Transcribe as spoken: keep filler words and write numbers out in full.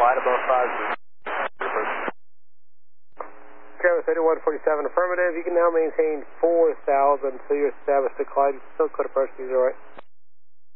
Glide above five. Travis eighty-one forty-seven, affirmative. You can now maintain four thousand until you're established to Clyde. Still could approach these, all right?